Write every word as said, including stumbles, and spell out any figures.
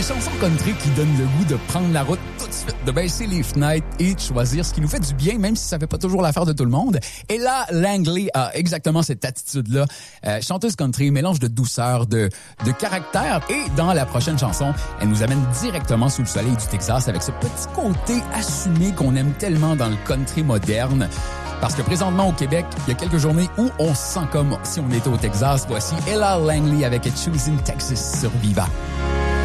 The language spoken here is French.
des chansons country qui donnent le goût de prendre la route tout de suite, de baisser les fenêtres et de choisir ce qui nous fait du bien, même si ça fait pas toujours l'affaire de tout le monde. Et là, Langley a exactement cette attitude-là. Euh, chanteuse country, mélange de douceur, de, de caractère. Et dans la prochaine chanson, elle nous amène directement sous le soleil du Texas avec ce petit côté assumé qu'on aime tellement dans le country moderne. Parce que présentement au Québec, il y a quelques journées où on se sent comme si on était au Texas. Voici Ella Langley avec Choosing Texas sur Viva.